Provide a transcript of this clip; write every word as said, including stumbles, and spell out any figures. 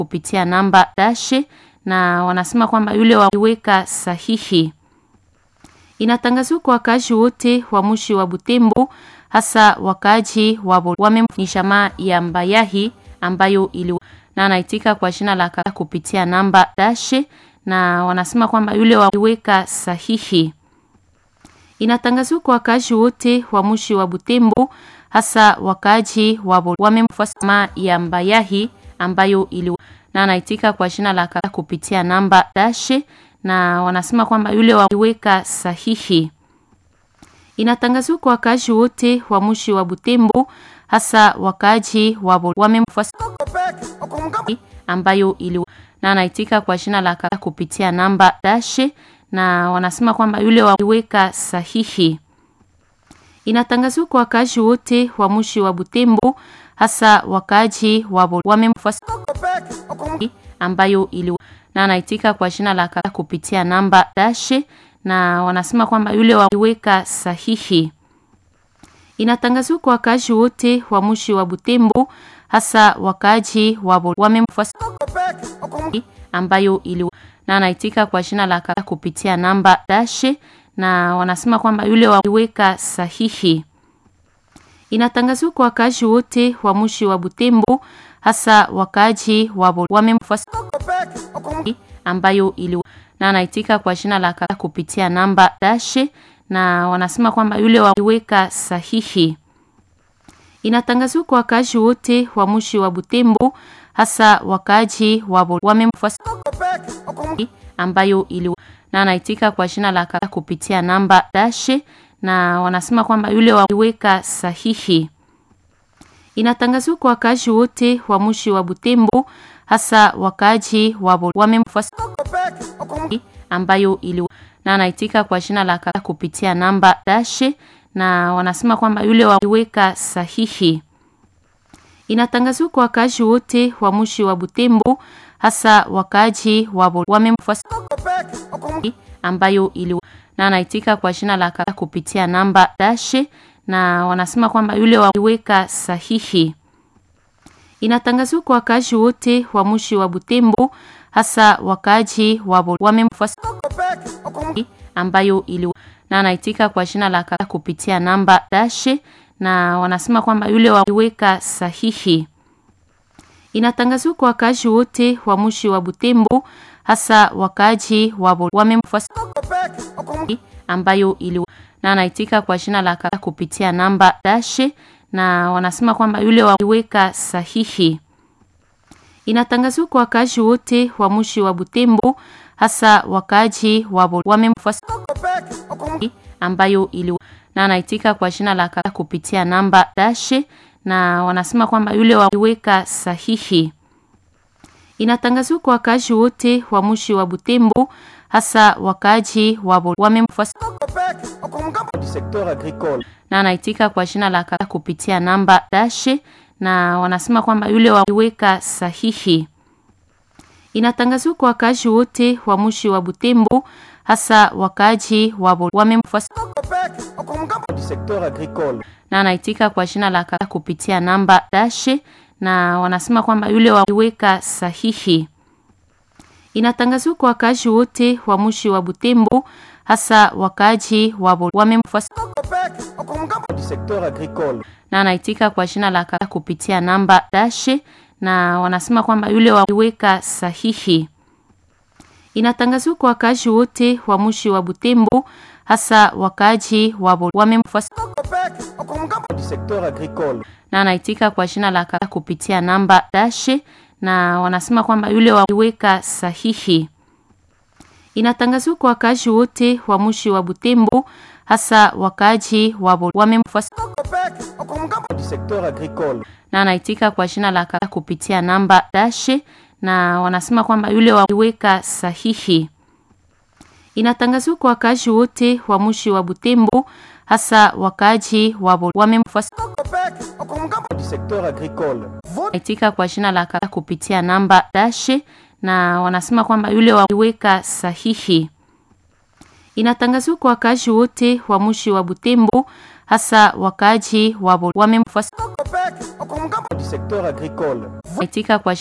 kupitia namba dashe na wanasema kwamba yule waliweka sahihi. Inatangazwa kwa wakazi wote wa mji wa Butembo, hasa wakazi wa wamemnishamaa ya Mbayahi ambayo ili na anaitika kwa jina la kaka kupitia namba dashe na wanasema kwamba yule waliweka sahihi. Inatangazwa kwa wakazi wote wa mji wa Butembo, hasa wakazi wa wamemfuasa ya Mbayahi ambayo ili na anaitika kwa jina la kaka kupitia namba dashe na wanasema kwamba yule waliweka sahihi. Inatangazwa kwa wakazi wote wa mji wa Butembo, hasa wakazi wa wamemfuasa ambayo ili na anaitika kwa jina la kaka kupitia namba dashe na wanasema kwamba yule waliweka sahihi. Inatangazwa kwa wakazi wote wa mji wa Butembo, hasa wakazi wa wamemfuasa ambayo ili na anaitika kwa jina la kaka kupitia namba dashe na wanasema kwamba yule waliweka sahihi. Inatangazwa kwa wakazi wote wa mji wa Butembo, hasa wakazi wa wamemfuasa ambayo ili na anaitika kwa jina la kaka kupitia namba dashe na wanasema kwamba yule waliweka sahihi. Inatangazwa kwa wakazi wote wa mji wa Butembo, hasa wakazi wa wamemfuasa ambayo ili na anaitika kwa jina la kaka kupitia namba dashe na wanasema kwamba yule waliweka sahihi. Inatangazwa kwa wakazi wote wa mji wa Butembo, hasa wakazi wa wamemfuasa ambayo ili na anaitika kwa jina la kaka kupitia namba dashe na wanasema kwamba yule waliweka sahihi. Inatangazwa kwa wakazi wote wa mji wa Butembo, hasa wakazi wa wamemfuasa ambayo ili na anaitika kwa jina la kaka kupitia namba dashe na wanasema kwamba yule waliweka sahihi. Inatangazwa kwa wakazi wote wa mji wa Butembo, hasa wakazi wa wamemfuasa ambayo ili na anaitika kwa jina la kaka kupitia namba dashe na wanasema kwamba yule waliweka sahihi. Inatangazwa kwa wakazi wote wa mji wa Butembo, hasa wakazi wa wamemfuasa ambayo ili na anaitika kwa jina la kaka kupitia namba dashe na wanasema kwamba yule waliweka sahihi. Inatangazwa kwa wakazi wote wa mji wa Butembo, hasa wakazi wa wamemfuasa ambayo ili na anaitika kwa jina la kaka kupitia namba dashe na wanasema kwamba yule waliweka sahihi. Inatangazwa kwa wakazi wote wa mji wa Butembo, hasa wakazi wa wamemfuasa ambayo ili na anaitika kwa jina la kaka kupitia namba dashe na wanasema kwamba yule waliweka sahihi. Inatangazwa kwa wakazi wote wa mji wa Butembo, hasa wakazi wa wamemfuasa na anaitika kwa jina la kaka kupitia namba dashe na wanasema kwamba yule waliweka sahihi. Inatangazwa kwa wakazi wote wa mji wa Butembo, hasa wakazi wa wamemfuasa na anaitika kwa jina la kaka kupitia namba dashe na wanasema kwamba yule waliweka sahihi. Inatangazwa kwa wakazi wote wa mji wa Butembo, hasa wakazi wa wamemfuasa na anaitika kwa jina la kaka kupitia namba dashe na wanasema kwamba yule waliweka sahihi. Inatangazwa kwa wakazi wote wa mji wa Butembo, hasa wakazi wa wamemfuasa na anaitika kwa jina la kaka kupitia namba dashe na wanasema kwamba yule waliweka sahihi. Inatangazwa kwa wakazi wote wa mji wa Butembo, hasa wakazi wa wamemfuasa na anaitika kwa jina la kaka kupitia namba dashe na wanasema kwamba yule waliweka sahihi. Inatangazwa kwa wakazi wote wa mji wa Butembo, hasa wakazi wa wamemfuasa anaitika kwa jina la kaka kupitia namba dashe na wanasema kwamba yule waliweka sahihi. Inatangazwa kwa wakazi wote wa mji wa Butembo, hasa wakazi wa wamemfuasa anaitika kwa